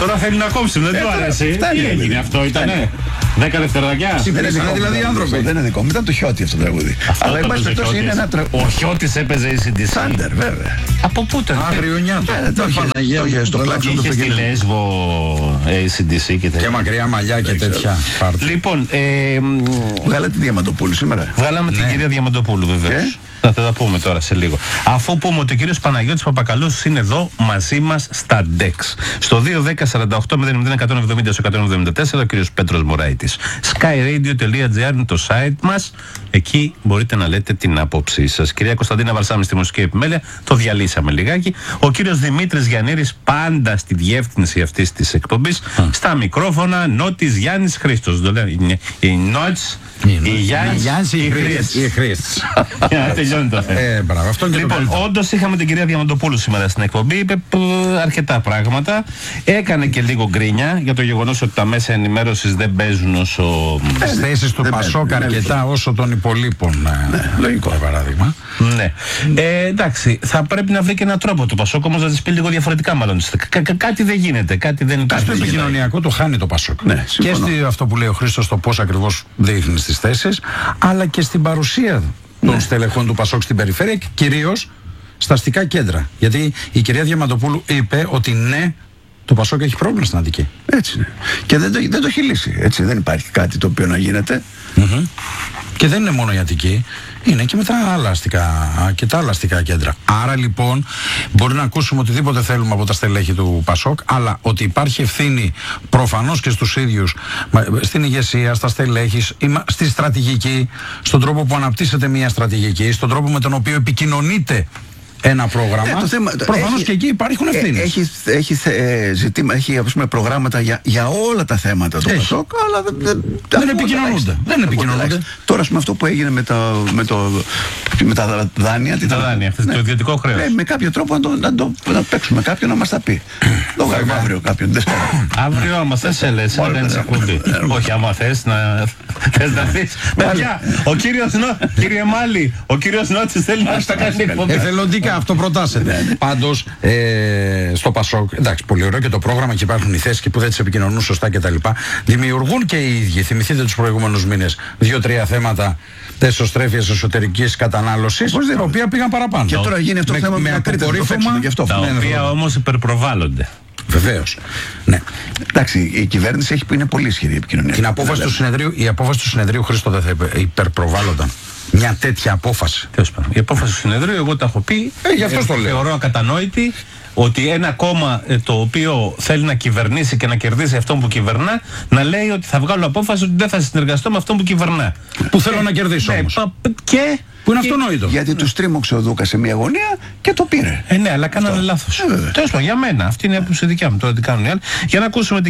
Τώρα θέλει να κόψει, δεν του άρεσε. Τι έγινε αυτό, ήτανε 10 δευτεράκια. Συμπεριλαμβάνει δηλαδή άνθρωποι. Δεν είναι δικό μου, ήταν το Χιώτη αυτό το τραγούδι. Αλλά εν πάση περιπτώσει είναι ένα τραγούδι. Ο Χιώτης έπαιζε ACDC. Σάντερ, βέβαια. Από πού ήταν? Αγριονιά. Το είχε στο πλάξο του. Είχε στη Λέσβο ACDC και τέτοια. Και μακριά μαλλιά και τέτοια. Λοιπόν, βγάλατε τη Διαμαντοπούλου σήμερα. Βγάλαμε την κυρία Διαμαντοπούλου, βεβαίως. Θα τα πούμε τώρα σε λίγο. Αφού πούμε ότι ο κύριος Παναγιώτης Παπακαλούς είναι εδώ μαζί μας στα DEX. Στο 210-48-00-170-174 ο κύριος Πέτρος Μωράητης. skyradio.gr είναι το site μας. Εκεί μπορείτε να λέτε την άποψή σας. Κυρία Κωνσταντίνα Βαρσάμι στη μουσική επιμέλεια, το διαλύσαμε λιγάκι. Ο κύριος Δημήτρης Γιαννήρης πάντα στη διεύθυνση αυτής της εκπομπής. Στα μικρόφωνα Νότης Γιάννης Χρήστος. Η Νότης, η Γιάννης, η Χρήστος. Τελειώνει το θέμα. Λοιπόν, όντως είχαμε την κυρία Διαμαντοπούλου σήμερα στην εκπομπή. Είπε αρκετά πράγματα. Έκανε και λίγο γκρίνια για το γεγονός ότι τα μέσα ενημέρωσης δεν παίζουν όσο. Στις θέσεις του Πασόκ αρκετά όσο των υπολείπων. Λογικό παράδειγμα. Ναι. Εντάξει, θα πρέπει να βρει και έναν τρόπο το Πασόκ όμως να τις πει λίγο διαφορετικά, μάλλον. Κάτι δεν γίνεται. Κάτι δεν υπάρχει. Στο επικοινωνιακό το χάνει το Πασόκ. Και αυτό που λέει ο Χρήστος, το πώς ακριβώς δείχνει στις θέσεις, αλλά και στην παρουσία των στελεχών του Πασόκ στην περιφέρεια και κυρίως στα αστικά κέντρα. Γιατί η κυρία Διαμαντοπούλου είπε ότι ναι, το Πασόκ έχει πρόβλημα στην Αττική. Έτσι είναι. Και δεν το έχει λύσει. Έτσι, δεν υπάρχει κάτι το οποίο να γίνεται. Και δεν είναι μόνο η Αττική, είναι και με τα άλλα αστικά κέντρα. Άρα λοιπόν μπορεί να ακούσουμε οτιδήποτε θέλουμε από τα στελέχη του Πασόκ, αλλά ότι υπάρχει ευθύνη προφανώς και στους ίδιους, στην ηγεσία, στα στελέχη, στη στρατηγική, στον τρόπο που αναπτύσσεται μια στρατηγική, στον τρόπο με τον οποίο επικοινωνείται ένα πρόγραμμα. Προφανώς και εκεί υπάρχουν ευθύνες. Έχει ας πούμε, προγράμματα για όλα τα θέματα του Πασόκ, αλλά δεν επικοινωνούνται. Τώρα, ας πούμε, αυτό που έγινε με τα δάνεια. Τα δάνεια, το ιδιωτικό χρέος. Με κάποιο τρόπο να παίξουμε κάποιον να μας τα πει. Το βγάλουμε αύριο κάποιον. Αύριο, άμα θες, έλες, να κάνεις εκπομπή. Όχι, άμα θες να δεις. Παιδιά, κύριε Μάλι, ο κύριος Νότσης θέλει να στα κάνει εκπομπή. Αυτό προτάσσεται. Πάντως, στο Πασόκ, εντάξει, πολύ ωραίο και το πρόγραμμα και υπάρχουν οι θέσεις και που δεν τις επικοινωνούν σωστά κτλ. Δημιουργούν και οι ίδιοι. Θυμηθείτε τους προηγούμενους μήνες 2-3 θέματα εσωστρέφειας εσωτερικής κατανάλωσης, τα οποία πήγαν παραπάνω. Και τώρα γίνει αυτό το θέμα με αποκορύφωμα. Τα οποία όμως υπερπροβάλλονται. Βεβαίως. Ναι. Εντάξει, η κυβέρνηση έχει που είναι πολύ ισχυρή επικοινωνία. Η απόφαση του συνεδρίου, Χρήστο, δεν θα υπερπροβάλλονταν. Μια τέτοια απόφαση. Η απόφαση του συνεδρίου, εγώ τα έχω πει. Γι' αυτό το λέω. Θεωρώ ακατανόητη ότι ένα κόμμα το οποίο θέλει να κυβερνήσει και να κερδίσει αυτόν που κυβερνά, να λέει ότι θα βγάλω απόφαση ότι δεν θα συνεργαστώ με αυτόν που κυβερνά. Που θέλω να κερδίσω όμως. Και. Που είναι αυτονόητο. Γιατί του τρίμωξε ο Δούκας σε μια γωνία και το πήρε. Ναι, αλλά κάνανε λάθος. Τέλος πάντων, για μένα. Αυτή είναι η άποψη δικιά μου. Τώρα τι κάνουν οι άλλοι. Για να ακούσουμε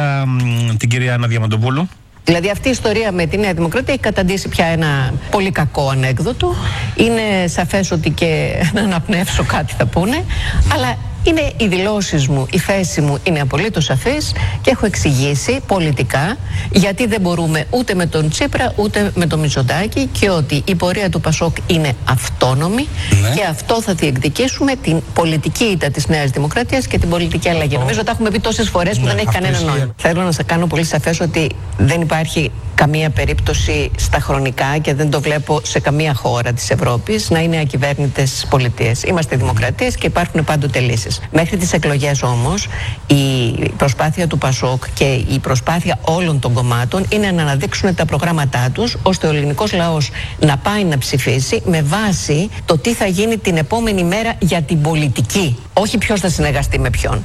την κυρία Άννα Διαμαντοπούλου. Δηλαδή αυτή η ιστορία με τη Νέα Δημοκρατία έχει καταντήσει πια ένα πολύ κακό ανέκδοτο. Είναι σαφές ότι και να αναπνεύσω κάτι θα πούνε, αλλά είναι οι δηλώσεις μου, η θέση μου είναι απολύτως σαφής και έχω εξηγήσει πολιτικά γιατί δεν μπορούμε ούτε με τον Τσίπρα ούτε με τον Μητσοτάκη και ότι η πορεία του Πασόκ είναι αυτόνομη και αυτό θα διεκδικήσουμε, την πολιτική ήττα της Νέας Δημοκρατίας και την πολιτική αλλαγή. Νομίζω τα έχουμε πει τόσες φορές που δεν έχει κανένα νόημα. Θέλω να σας κάνω πολύ σαφές ότι δεν υπάρχει καμία περίπτωση στα χρονικά και δεν το βλέπω σε καμία χώρα της Ευρώπης να είναι ακυβέρνητες πολιτείες. Είμαστε δημοκρατίες και υπάρχουν πάντοτε λύσεις. Μέχρι τις εκλογές όμως η προσπάθεια του Πασόκ και η προσπάθεια όλων των κομμάτων είναι να αναδείξουν τα προγράμματά τους ώστε ο ελληνικός λαός να πάει να ψηφίσει με βάση το τι θα γίνει την επόμενη μέρα για την πολιτική, όχι ποιος θα συνεργαστεί με ποιον.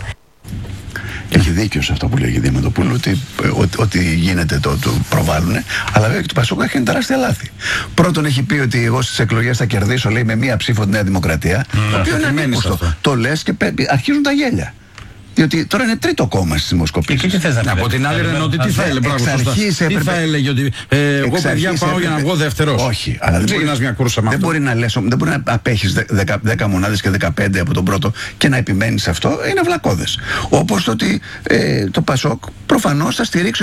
Έχει δίκιο σε αυτό που λέει η Διαμαντοπούλου, ότι γίνεται το προβάλλουν, αλλά βέβαια και το Πασόκ έχει τεράστια λάθη. Πρώτον, έχει πει ότι εγώ στις εκλογές θα κερδίσω, λέει, με μία ψήφο τη Νέα Δημοκρατία. Το οποίο είναι ανήκουστο. Το λες και αρχίζουν τα γέλια. Διότι τώρα είναι τρίτο κόμμα στις δημοσκοπήσεις. Από την άλλη, Ρενότη, τι θα έλεγε, τι θα έλεγε, ότι εγώ παιδιά πάω για να βγω δεύτερος. Όχι, αλλά δεν μπορεί να λες, δεν μπορεί να απέχεις 10 μονάδες και 15 από τον πρώτο και να επιμένεις αυτό. Είναι βλακώδες. Όπως το ότι το Πασόκ προφανώς θα στηρίξει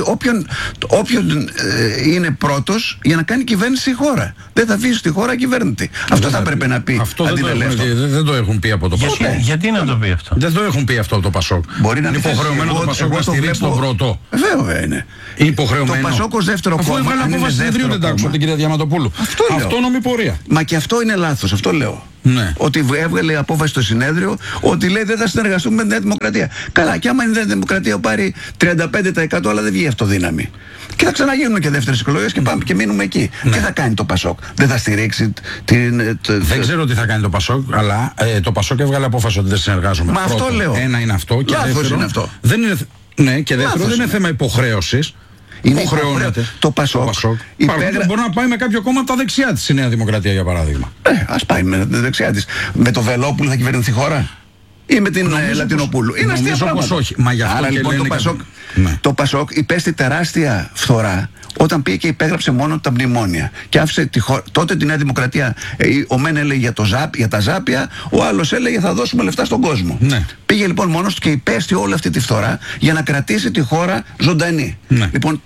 όποιον είναι πρώτος για να κάνει κυβέρνηση στη χώρα. Δεν θα αφήσει τη χώρα κυβέρνητη. Αυτό θα πρέπει να πει. Αυτό δεν το έχουν πει από το Πασόκ. Γιατί να το πει αυτό? Δεν το έχουν πει αυτό το Πασόκ. Πασόκ. Μπορεί να είναι υποχρεωμένο το Πασόκ να στηρίξει τον πρώτο. Βέβαια είναι. Υποχρεωμένο. Το Πασόκ ως δεύτερο κόμμα. Αφού έβγαλε απόφαση συνεδρίου δεν τάξω την κυρία Διαματοπούλου. Αυτόνομη πορεία. Μα και αυτό είναι λάθος, αυτό λέω. Ναι. Ότι έβγαλε απόφαση στο συνέδριο ότι λέει δεν θα συνεργαστούμε με τη Νέα Δημοκρατία. Καλά, και άμα η Νέα Δημοκρατία πάρει 35% αλλά δεν βγει αυτοδύναμη. Και θα ξαναγίνουν και δεύτερες εκλογές και πάμε και μείνουμε εκεί. Ναι. Τι θα κάνει το Πασόκ, δεν θα στηρίξει την. Δεν ξέρω τι θα κάνει το Πασόκ, αλλά το Πασόκ έβγαλε απόφαση ότι δεν συνεργάζομαι. Μα αυτό λέω. Ένα είναι αυτό. Και δεύτερο, είναι αυτό. Δεν είναι, ναι, και δεύτερο δεν είναι θέμα υποχρέωσης. Είναι υποχρεώνεται το Πασόκ. Μπορεί να πάει με κάποιο κόμμα από τα δεξιά της η Νέα Δημοκρατία, για παράδειγμα. Ας πάει με τα δεξιά της. Με το Βελόπουλο θα κυβερνηθεί η χώρα. Ή με την Λατινοπούλου. Είναι αστεία πράγματα. Όχι. Μα γι' αυτό άρα και λοιπόν ναι. το Πασόκ υπέστη τεράστια φθορά όταν πήγε και υπέγραψε μόνο τα μνημόνια. Και άφησε τη χώρα. Τότε τη Νέα Δημοκρατία, ο Μεν έλεγε για τα ζάπια, ο άλλος έλεγε θα δώσουμε λεφτά στον κόσμο. Ναι. Πήγε λοιπόν μόνος του και υπέστη όλη αυτή τη φθορά για να κρατήσει τη χώρα ζωντανή. Ναι. Λοιπόν,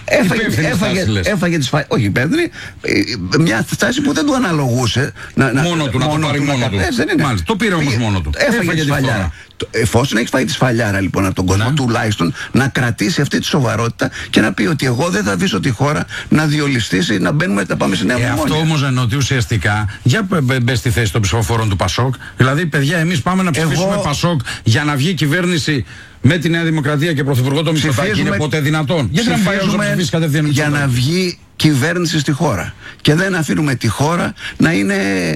έφαγε τις φαγές. Όχι υπεύθυνη, μια στάση που δεν του αναλογούσε. Μόνο του, να το πάρει μόνο του. Μάλιστα, το πήρε όμως μόνο του. Έφαγε τη σφαλιάρα. Εφόσον έχει φάει τη σφαλιάρα λοιπόν από τον κόσμο, τουλάχιστον να κρατήσει αυτή τη σοβαρότητα και να πει ότι εγώ δεν θα αφήσω τη χώρα να διολυστήσει, να μπαίνουμε, να πάμε σε νέα μνημόνια. Αυτό όμως εννοώ ότι ουσιαστικά, για μπες στη θέση των ψηφοφόρων του Πασόκ, δηλαδή παιδιά, εμείς πάμε να ψηφίσουμε Πασόκ για να βγει κυβέρνηση με τη Νέα Δημοκρατία και πρωθυπουργό το Μητσοτάκη. Είναι ποτέ δυνατόν? Γιατί να πάει να ψηφίσει κατευθείαν για να βγει κυβέρνηση στη χώρα. Και δεν αφήνουμε τη χώρα να είναι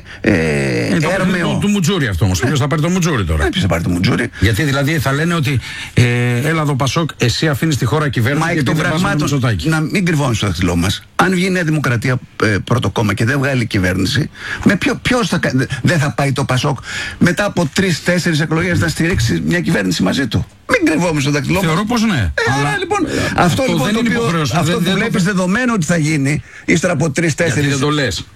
έρμεο. Του Μουτζούρι αυτό όμως. Ποιος θα πάρει το Μουτζούρι τώρα? Ποιος θα πάρει το Μουτζούρι? Γιατί δηλαδή θα λένε ότι έλα εδώ Πασόκ, εσύ αφήνεις τη χώρα κυβέρνηση. Μα εκ των πραγμάτων, να μην κρυβώνουμε στο δάχτυλό μας. Αν βγει η Νέα Δημοκρατία πρώτο κόμμα και δεν βγάλει κυβέρνηση, με ποιος δεν θα πάει το Πασόκ μετά από 3-4 εκλογές να στηρίξει μια κυβέρνηση μαζί του? Μην κρυβόμαστε στο δάχτυλό μας. Θεωρώ πως ναι. Αλλά λοιπόν, αυτό λοιπόν το οποίο αυτό που βλέπεις δεδομένο ότι θα γίνει ύστερα από 3-4. Γιατί δεν το λες?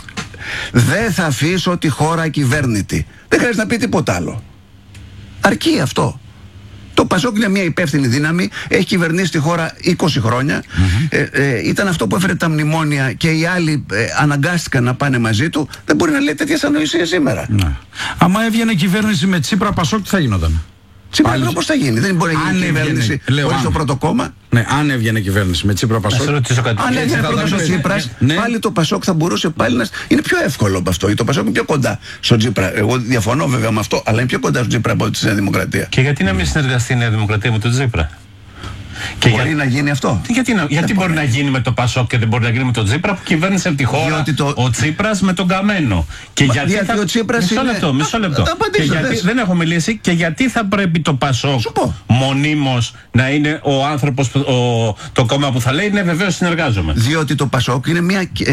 Δεν θα αφήσω τη χώρα ακυβέρνητη. Δεν χρειάζεται να πει τίποτα άλλο. Αρκεί αυτό. Το Πασόκ είναι μια υπεύθυνη δύναμη, έχει κυβερνήσει τη χώρα 20 χρόνια. Ήταν αυτό που έφερε τα μνημόνια και οι άλλοι αναγκάστηκαν να πάνε μαζί του. Δεν μπορεί να λέει τέτοιες ανοησίες σήμερα. Ναι. Άμα έβγαινε κυβέρνηση με Τσίπρα Πασόκ, τι θα γινόταν? Σήμερα πώς θα γίνει? Δεν μπορεί να γίνει κυβέρνηση χωρίς το πρώτο κόμμα. Ναι, αν έβγαινε κυβέρνηση με Τσίπρα Πασόκ. Αν έβγαινε πρώτος ο Τσίπρας, πάλι το Πασόκ θα μπορούσε πάλι να. Είναι πιο εύκολο από αυτό. Το Πασόκ είναι πιο κοντά στον Τσίπρα. Εγώ διαφωνώ βέβαια με αυτό, αλλά είναι πιο κοντά στον Τσίπρα από τη Νέα Δημοκρατία. Και γιατί να μην συνεργαστεί η Νέα Δημοκρατία με τον Τσίπρα? Και μπορεί να γίνει αυτό. Γιατί μπορεί να γίνει με το Πασόκ και δεν μπορεί να γίνει με τον Τσίπρα που κυβέρνησε τη χώρα ο Τσίπρας με τον Καμένο? Και γιατί ο Τσίπρας μισό λεπτό. Και γιατί, δεν έχω μιλήσει. Και γιατί θα πρέπει το Πασόκ μονίμως να είναι ο άνθρωπος, το κόμμα που θα λέει ναι βεβαίως συνεργάζομαι? Διότι το Πασόκ είναι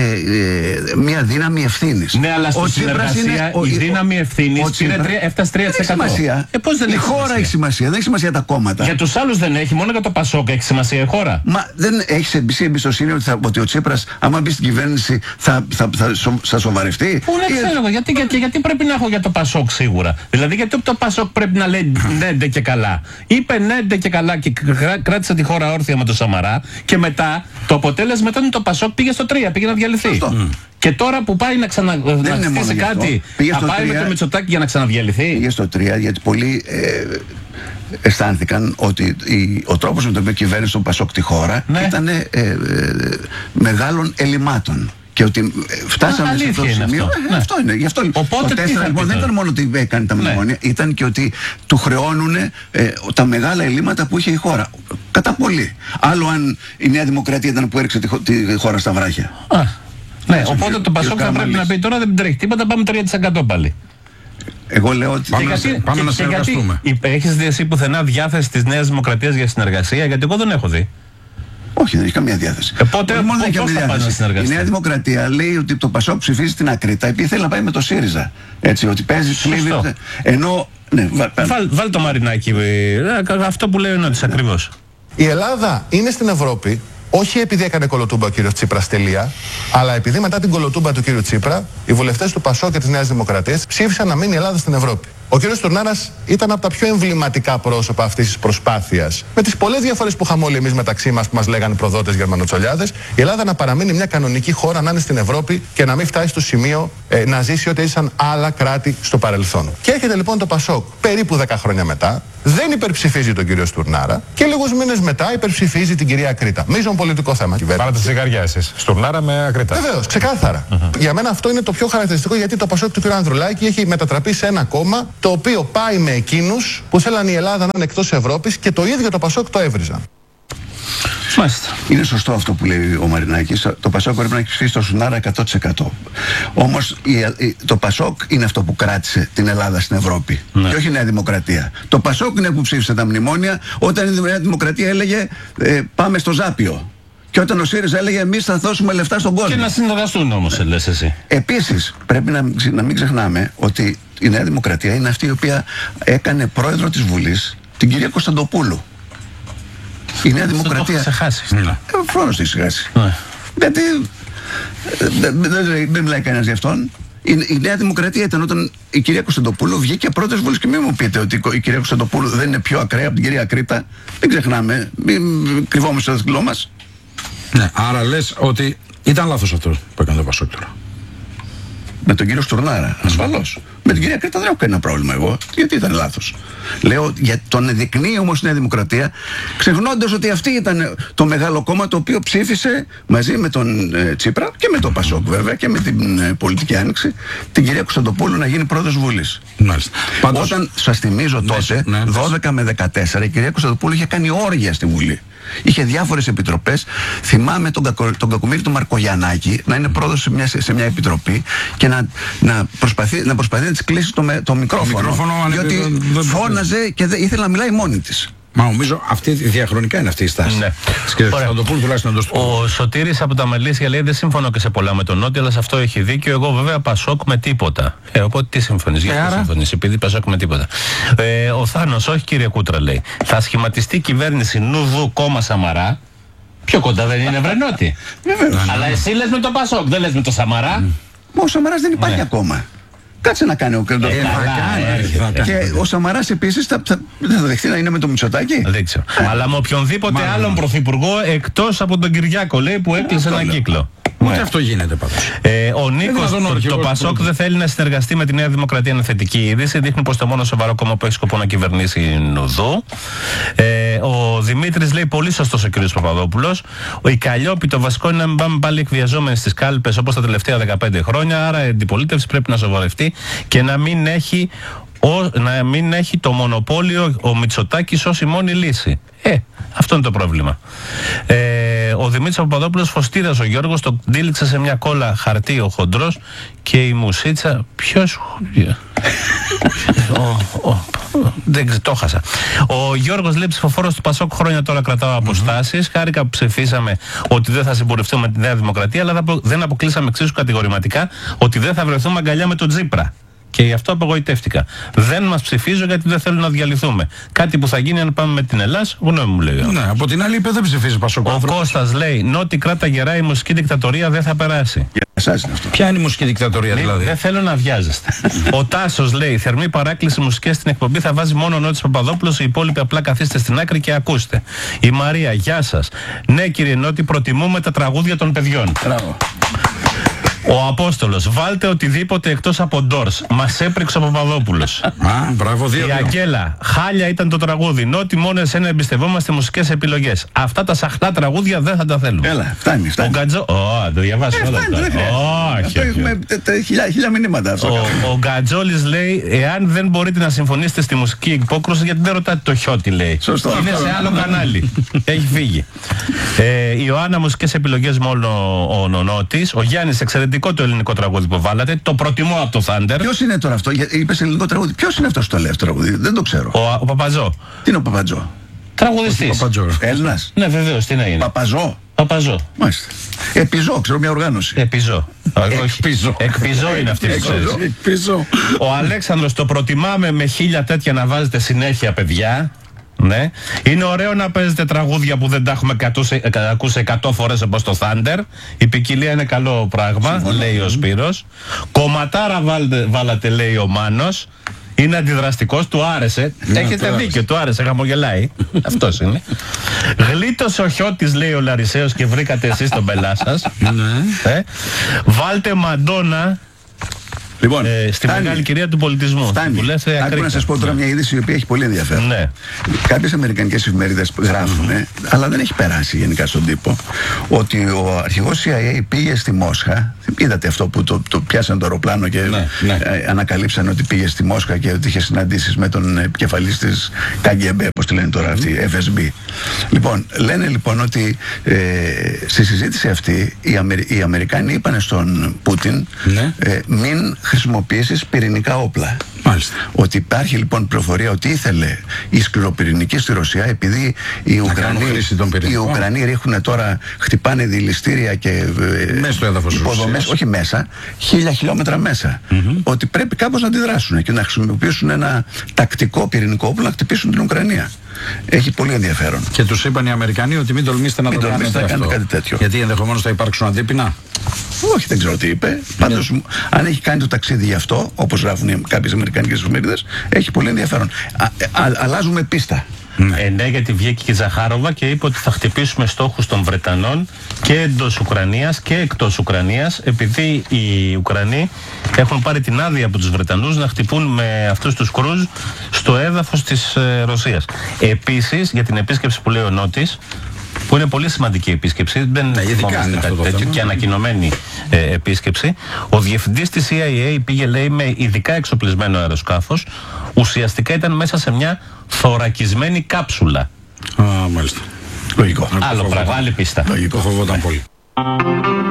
μια δύναμη ευθύνης. Ναι, αλλά στη συνεργασία η δύναμη ευθύνης έφτασε 3%. Πώς δεν η χώρα έχει σημασία, δεν έχει σημασία τα κόμματα. Για τους άλλους δεν έχει, μόνο για το Πασόκ έχει σημασία η χώρα. Μα δεν έχει εμπιστοσύνη ότι ο Τσίπρας, άμα μπει στην κυβέρνηση, θα σοβαρευτεί? Πού δεν ξέρω εγώ, γιατί πρέπει να έχω για το Πασόκ σίγουρα? Δηλαδή, γιατί το Πασόκ πρέπει να λέει ναι και καλά? Είπε ναι και καλά και κράτησε τη χώρα όρθια με το Σαμαρά, και μετά το αποτέλεσμα ήταν το Πασόκ πήγε στο 3, πήγε να διαλυθεί. Και τώρα που πάει να ξαναχτίσει κάτι, θα πάει με το Μητσοτάκη για να ξαναδιαλυθεί? Πήγε στο 3 γιατί πολλοί αισθάνθηκαν ότι ο τρόπος με τον οποίο κυβέρνησε τον Πασόκ τη χώρα ήταν μεγάλων ελλημάτων. Και ότι φτάσαμε σε αυτό το σημείο. Αυτό είναι. Γι' αυτό οπότε το 4 λοιπόν δεν ήταν μόνο ότι έκανε τα μνημόνια, ήταν και ότι του χρεώνουν τα μεγάλα ελλείμματα που είχε η χώρα. Κατά πολύ. Άλλο αν η Νέα Δημοκρατία ήταν που έριξε τη χώρα στα βράχια. Ναι, οπότε το Πασόκ θα πρέπει να πει τώρα δεν τρέχει τίποτα, πάμε 3% πάλι. Εγώ λέω ότι πάμε να συνεργαστούμε. Έχεις δει εσύ πουθενά διάθεση της Νέας Δημοκρατίας για συνεργασία? Γιατί εγώ δεν έχω δει. Όχι, δεν έχει καμία διάθεση. Πώς θα πάει να συνεργαστεί? Η Νέα Δημοκρατία λέει ότι το Πασόκ ψηφίζει στην Ακρίτα επειδή θέλει να πάει με το ΣΥΡΙΖΑ. Έτσι, ότι παίζει σλίβι. Ενώ. Ναι, βάλ το Μαρινάκι. Αυτό που λέει είναι ότι ακριβώς. Η Ελλάδα είναι στην Ευρώπη Όχι επειδή έκανε κολοτούμπα ο κύριος Τσίπρας τελεία, αλλά επειδή μετά την κολοτούμπα του κύριου Τσίπρα, οι βουλευτές του ΠΑΣΟΚ και της Νέας Δημοκρατίας ψήφισαν να μείνει η Ελλάδα στην Ευρώπη. Ο κύριος Τουρνάρας ήταν από τα πιο εμβληματικά πρόσωπα αυτής της προσπάθειας. Με τις πολλές διαφορές που είχαμε όλοι εμείς μεταξύ μας, που μας λέγανε προδότες γερμανοτσολιάδες, η Ελλάδα να παραμείνει μια κανονική χώρα, να είναι στην Ευρώπη και να μην φτάσει στο σημείο να ζήσει ό,τι έζησαν άλλα κράτη στο παρελθόν. Και έρχεται λοιπόν το ΠΑΣΟΚ περίπου 10 χρόνια μετά, δεν υπερψηφίζει τον κύριο Στουρνάρα και λίγους μήνες μετά υπερψηφίζει την κυρία Ακρίτα. Μείζον πολιτικό θέμα. Πάρατε σιγαριά εσείς. Στουρνάρα με Ακρίτα. Βεβαίως, ξεκάθαρα. Για μένα αυτό είναι το πιο χαρακτηριστικό, γιατί το ΠΑΣΟΚ του κ. Ανδρουλάκη έχει μετατραπεί σε ένα κόμμα το οποίο πάει με εκείνους που θέλαν η Ελλάδα να είναι εκτός Ευρώπης και το ίδιο το ΠΑΣΟΚ το έβριζαν. Μάλιστα. Είναι σωστό αυτό που λέει ο Μαρινάκης. Το ΠΑΣΟΚ πρέπει να έχει ψηφίσει το Στουρνάρα 100%. Όμως το ΠΑΣΟΚ είναι αυτό που κράτησε την Ελλάδα στην Ευρώπη. Ναι. Και όχι η Νέα Δημοκρατία. Το ΠΑΣΟΚ είναι που ψήφισε τα μνημόνια όταν η Νέα Δημοκρατία έλεγε πάμε στο Ζάπιο. Και όταν ο ΣΥΡΙΖΑ έλεγε εμείς θα δώσουμε λεφτά στον κόσμο. Και να συνεργαστούν όμως, λες εσύ. Επίσης, πρέπει να μην ξεχνάμε ότι η Νέα Δημοκρατία είναι αυτή η οποία έκανε πρόεδρο της Βουλής την κυρία Κωνσταντοπούλου. Η Νέα Δημοκρατία. Θα χάσει. Φρόνος τη χάσει. Γιατί δεν μιλάει κανένας γι' αυτόν. Η Νέα Δημοκρατία ήταν όταν η κυρία Κωνσταντοπούλου βγήκε πρώτος Βουλής. Και μην μου πείτε ότι η κυρία Κωνσταντοπούλου δεν είναι πιο ακραία από την κυρία Ακρίτα. Μην ξεχνάμε, μην κρυβόμαστε στο δάχτυλό μας. Ναι, άρα λες ότι ήταν λάθος αυτό που έκανε το ΠΑΣΟΚ τώρα. Με τον κύριο Στουρνάρα, ασφαλώς. Με την κυρία Κρήτα δεν έχω κανένα πρόβλημα εγώ. Γιατί ήταν λάθος. Λέω, για τον εδεικνύει όμως η Νέα Δημοκρατία, ξεχνώντας ότι αυτή ήταν το μεγάλο κόμμα το οποίο ψήφισε μαζί με τον Τσίπρα και με τον ΠΑΣΟΚ βέβαια και με την πολιτική άνοιξη την κυρία Κωνσταντοπούλου να γίνει πρόεδρος Βουλής. Μάλιστα. Όταν σας θυμίζω τότε, 12 με 14, η κυρία Κωνσταντοπούλου είχε κάνει όργια στη Βουλή. Είχε διάφορες επιτροπές. Θυμάμαι τον Κακομοίρη του Μαρκογιαννάκη να είναι πρόεδρος σε μια επιτροπή και να προσπαθεί να της κλείσει το μικρόφωνο. Διότι φώναζε και ήθελε να μιλάει μόνη της. Μα νομίζω αυτή διαχρονικά είναι αυτή η στάση. Ναι. Ο Σωτήρης από τα Μελίσια λέει: δεν συμφωνώ και σε πολλά με τον Νότι, αλλά σε αυτό έχει δίκιο. Εγώ βέβαια ΠΑΣΟΚ με τίποτα. Οπότε τι συμφωνείς, γιατί συμφωνείς, επειδή ΠΑΣΟΚ με τίποτα. Ο Θάνος, όχι κύριε Κούτρα, λέει: θα σχηματιστεί κυβέρνηση νουδού κόμμα Σαμαρά. Πιο κοντά δεν είναι, βρε Νότι? Αλλά εσύ λες με το ΠΑΣΟΚ, δεν λες με το Σαμαρά. Μα ο Σαμαράς δεν υπάρχει ακόμα. Κάτσε να κάνει ο Κρέντο. Και ο Σαμαράς επίσης δεν θα δεχτεί να είναι με το Μητσοτάκη. Δεν ξέρω. Αλλά με οποιονδήποτε άλλον πρωθυπουργό εκτός από τον Κυριάκο, λέει, που έκλεισε έναν κύκλο. Ούτε αυτό γίνεται πάντως. Ο Νίκος, το ΠΑΣΟΚ δεν θέλει να συνεργαστεί με τη Νέα Δημοκρατία, είναι θετική είδηση. Δείχνει πως το μόνο σοβαρό κόμμα που έχει σκοπό να κυβερνήσει είναι οδό. Ο Δημήτρης λέει: πολύ σωστός ο κ. Παπαδόπουλος. Η Καλλιόπη, το βασικό είναι να μην πάμε πάλι εκβιαζόμενοι στις κάλπες όπως τα τελευταία 15 χρόνια. Άρα η αντιπολίτευση πρέπει να σοβαρευτεί και να μην έχει το μονοπόλιο ο Μητσοτάκης ως η μόνη λύση. Αυτό είναι το πρόβλημα. Ο Δημήτρης Παπαδόπουλος, φωστήρας ο Γιώργος, το δίληξε σε μια κόλλα χαρτί ο χοντρός και η μουσίτσα. Ποιος? Δεν το χάσα. Ο Γιώργος λέει: ψηφοφόρος του ΠΑΣΟΚ, χρόνια τώρα κρατάω αποστάσεις. Χάρηκα που ψηφίσαμε ότι δεν θα συμπορευτούμε με τη Νέα Δημοκρατία, αλλά δεν αποκλείσαμε εξίσου κατηγορηματικά ότι δεν θα βρεθούμε αγκαλιά με τον Τσίπρα. Και γι' αυτό απογοητεύτηκα. Δεν μας ψηφίζω γιατί δεν θέλω να διαλυθούμε. Κάτι που θα γίνει αν πάμε με την Ελλάς, γνώμη μου λέει. Ναι, από την άλλη είπε δεν ψηφίζει ΠΑΣΟΚ. Ο Κώστας λέει: Νότι κράτα γερά, η μουσική δικτατορία δεν θα περάσει. Ποια είναι η μουσική δικτατορία δηλαδή? Δεν θέλω να βιάζεστε. Ο Τάσος λέει: θερμή παράκληση μουσικές στην εκπομπή θα βάζει μόνο ο Νότης Παπαδόπουλος. Οι υπόλοιποι απλά καθίστε στην άκρη και ακούστε. Η Μαρία, γεια σας. Ναι, κύριε Νότι, προτιμούμε τα τραγούδια των παιδιών. Μπράβο. Ο Απόστολος, βάλτε οτιδήποτε εκτός από Ντόρς. Μας έπρεξε ο Παπαδόπουλος. Μπράβο, Η Αγγέλα, χάλια ήταν το τραγούδι. Νότι μόνο εσένα εμπιστευόμαστε μουσικές επιλογές. Αυτά τα σαχλά τραγούδια δεν θα τα θέλουμε. Έλα, φτάνει. Ο Γκατζό. Το διαβάσω όλα αυτά. Όχι. Έχουμε χίλια μηνύματα αυτό. Ο Γκατζόλης λέει: εάν δεν μπορείτε να συμφωνήσετε στη μουσική υπόκρουση, γιατί δεν ρωτάτε το Χιώτη, λέει. Σωστό. Είναι σε άλλο κανάλι. Έχει φύγει. Η Ιωάννα, μουσικές επιλογές μόνο ο Νονότης. Ο Γιάννης, εξαιρετικό το ελληνικό τραγούδι που βάλατε. Το προτιμώ από το Thunder. Ποιος είναι τώρα αυτό? Είπες ελληνικό τραγούδι. Ποιος είναι αυτός που το λέει αυτό το τραγούδι? Δεν το ξέρω. Ο Παπαζό. Τι είναι ο Παπατζό? Τραγουδιστής. Έλληνας. Ναι, βεβαίως, τι να είναι. Παπαζό. Μάλιστα. Επιζώ, ξέρω μια οργάνωση. Επιζώ. Εκπιζώ είναι αυτή που ξέρεις. Ο Αλέξανδρος, το προτιμάμε με 1000 τέτοια να βάζετε συνέχεια, παιδιά. Ναι. Είναι ωραίο να παίζετε τραγούδια που δεν τα έχουμε ακούσει 100 φορές όπως το Thunder. Η ποικιλία είναι καλό πράγμα, λέει ο Σπύρος. Κομματάρα βάλατε, λέει ο Μάνος. Είναι αντιδραστικός, του άρεσε. Έχετε δίκιο, του άρεσε, χαμογελάει. Αυτός είναι. Γλίτωσε ο Χιώτης, λέει ο Λαρισαίος, και βρήκατε εσείς τον πελά σας. Βάλτε Μαντόνα. Λοιπόν, στη μεγάλη κυρία του πολιτισμού. Άκου να σας πω τώρα μια είδηση η οποία έχει πολύ ενδιαφέρον. Ναι. Κάποιες αμερικανικές εφημερίδες γράφουν, αλλά δεν έχει περάσει γενικά στον τύπο, ότι ο αρχηγός CIA πήγε στη Μόσχα. Είδατε αυτό που το πιάσαν το αεροπλάνο και ανακαλύψαν ότι πήγε στη Μόσχα και ότι είχε συναντήσεις με τον επικεφαλής της KGB, πώς τη λένε τώρα αυτή, FSB. Λοιπόν, λένε λοιπόν ότι στη συζήτηση αυτή οι Αμερικάνοι είπαν στον Πούτιν μην χρησιμοποιήσεις πυρηνικά όπλα. Μάλιστα. Ότι υπάρχει λοιπόν πληροφορία ότι ήθελε η σκληροπυρηνική στη Ρωσία, επειδή οι Ουκρανοί ρίχνουν τώρα, χτυπάνε δηληστήρια και υποδομές, όχι μέσα, 1000 χιλιόμετρα μέσα. Ότι πρέπει κάπως να αντιδράσουν και να χρησιμοποιήσουν ένα τακτικό πυρηνικό όπλο να χτυπήσουν την Ουκρανία. Έχει πολύ ενδιαφέρον. Και τους είπαν οι Αμερικανοί ότι μην τολμήσετε να το κάνετε αυτό. Κάτι τέτοιο. Γιατί ενδεχομένως θα υπάρξουν αντίπεινα. Όχι, δεν ξέρω τι είπε. Πάντως, αν έχει κάνει το ταξίδι γι' αυτό, όπως γράφουν κάποιες αμερικανικές εφημερίδες, έχει πολύ ενδιαφέρον. Αλλάζουμε πίστα. Ναι, γιατί βγήκε και η Ζαχάροβα και είπε ότι θα χτυπήσουμε στόχους των Βρετανών και εντός Ουκρανίας και εκτός Ουκρανίας, επειδή οι Ουκρανοί έχουν πάρει την άδεια από τους Βρετανούς να χτυπούν με αυτούς τους κρούζ στο έδαφος της Ρωσίας. Επίσης, για την επίσκεψη που λέει ο Νότης, που είναι πολύ σημαντική επίσκεψη, δεν θυμόμαστε κάτι τέτοιο, και ανακοινωμένη επίσκεψη. Ο διευθυντής της CIA πήγε, λέει, με ειδικά εξοπλισμένο αεροσκάφος. Ουσιαστικά ήταν μέσα σε μια θωρακισμένη κάψουλα. Μάλιστα. Λογικό. Άλλο πράγμα, άλλη πίστα. Λογικό, φοβόταν πολύ.